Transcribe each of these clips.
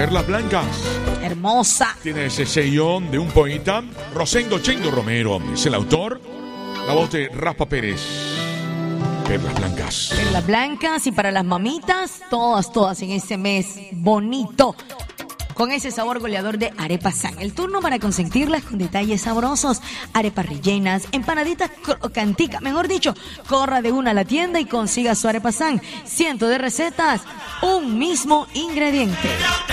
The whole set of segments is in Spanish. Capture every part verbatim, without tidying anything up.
Perlas Blancas. Hermosa. Tiene ese sellón de un poeta. Rosendo Chendo Romero es el autor. La voz de Rafa Pérez. Perlas Blancas. Perlas Blancas, y para las mamitas, todas, todas en este mes bonito, con ese sabor goleador de Arepa San. El turno para consentirlas con detalles sabrosos. Arepas rellenas, empanaditas crocanticas. Mejor dicho, corra de una a la tienda y consiga su Arepa San. Cientos de recetas, un mismo ingrediente.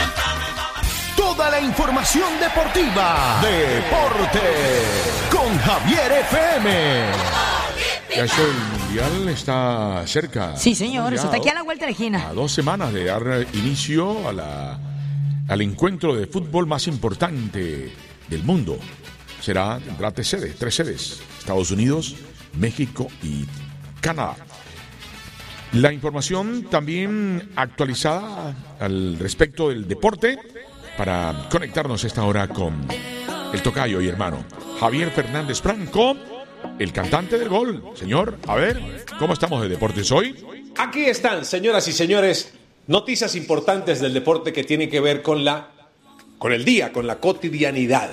Toda la información deportiva. Deporte con Javier F M. Ya eso, el Mundial está cerca. Sí, señor, eso está aquí a la vuelta de la esquina. A dos semanas de dar inicio a la, al encuentro de fútbol más importante del mundo. Será, tendrá tres sedes, tres sedes. Estados Unidos, México y Canadá. La información también actualizada al respecto del deporte para conectarnos a esta hora con el tocayo y hermano Javier Fernández Franco, el cantante del gol. Señor, a ver, ¿cómo estamos de deportes hoy? Aquí están, señoras y señores, noticias importantes del deporte que tienen que ver con la, con el día, con la cotidianidad.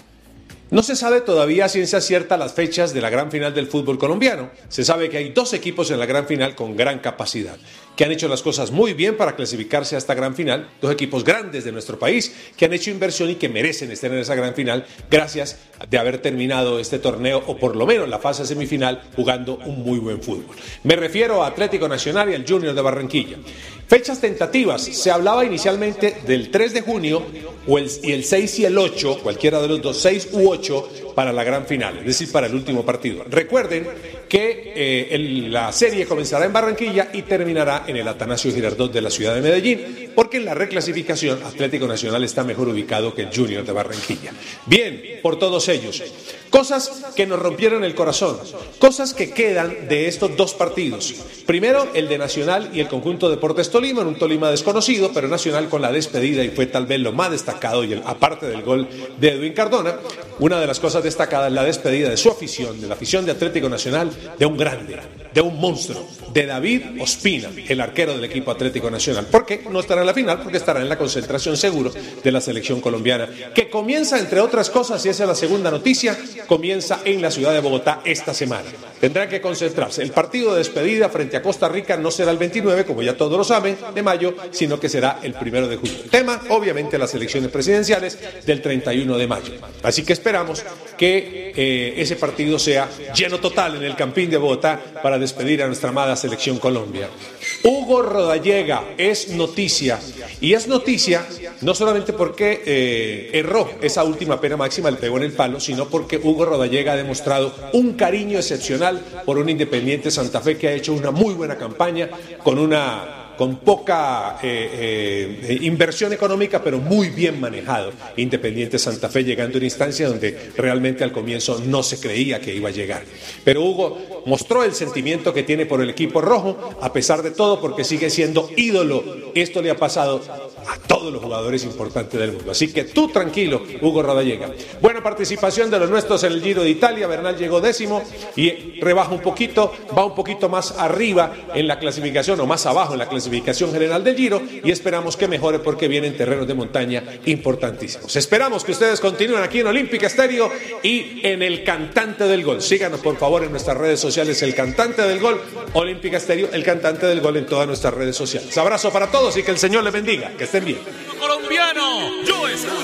No se sabe todavía a ciencia cierta las fechas de la gran final del fútbol colombiano. Se sabe que hay dos equipos en la gran final con gran capacidad, que han hecho las cosas muy bien para clasificarse a esta gran final. Dos equipos grandes de nuestro país que han hecho inversión y que merecen estar en esa gran final gracias de haber terminado este torneo, o por lo menos la fase semifinal, jugando un muy buen fútbol. Me refiero a Atlético Nacional y al Junior de Barranquilla. Fechas tentativas. Se hablaba inicialmente del tres de junio o el, y el seis y el ocho, cualquiera de los dos, seis u ocho, para la gran final, es decir, para el último partido. Recuerden que eh, el, la serie comenzará en Barranquilla y terminará en el Atanasio Girardot de la ciudad de Medellín, porque en la reclasificación Atlético Nacional está mejor ubicado que el Junior de Barranquilla. Bien, por todos ellos. Cosas que nos rompieron el corazón, cosas que quedan de estos dos partidos. Primero, el de Nacional y el conjunto Deportes Tolima, en un Tolima desconocido, pero Nacional con la despedida, y fue tal vez lo más destacado, y el, aparte del gol de Edwin Cardona, una de las cosas destacadas es la despedida de su afición, de la afición de Atlético Nacional, de un grande, de un monstruo, de David Ospina, el arquero del equipo Atlético Nacional. ¿Por qué? No estará en la final, porque estará en la concentración seguro de la selección colombiana, que comienza, entre otras cosas, y esa es la segunda noticia, comienza en la ciudad de Bogotá esta semana. Tendrán que concentrarse. El partido de despedida frente a Costa Rica no será el veintinueve, como ya todos lo saben, de mayo, sino que será el primero de julio. El tema, obviamente, las elecciones presidenciales del treinta y uno de mayo. Así que esperamos que eh, ese partido sea lleno total en el Campín de Bogotá para despedir a nuestra amada selección Colombia. Hugo Rodallega es noticia, y es noticia no solamente porque eh, erró esa última pena máxima, le pegó en el palo, sino porque Hugo Rodallega ha demostrado un cariño excepcional por un Independiente Santa Fe que ha hecho una muy buena campaña, con una con poca eh, eh, inversión económica, pero muy bien manejado. Independiente Santa Fe llegando a una instancia donde realmente al comienzo no se creía que iba a llegar. Pero Hugo mostró el sentimiento que tiene por el equipo rojo, a pesar de todo, porque sigue siendo ídolo. Esto le ha pasado a todos los jugadores importantes del mundo. Así que tú tranquilo, Hugo Rodallega. Buena participación de los nuestros en el Giro de Italia. Bernal llegó décimo y rebaja un poquito, va un poquito más arriba en la clasificación, o más abajo en la clasificación general del Giro, y esperamos que mejore porque vienen terrenos de montaña importantísimos. Esperamos que ustedes continúen aquí en Olímpica Estéreo y en El Cantante del Gol. Síganos por favor en nuestras redes sociales, El Cantante del Gol, Olímpica Estéreo, El Cantante del Gol en todas nuestras redes sociales. Abrazo para todos y que el Señor les bendiga. Que estén bien. Colombiano, yo es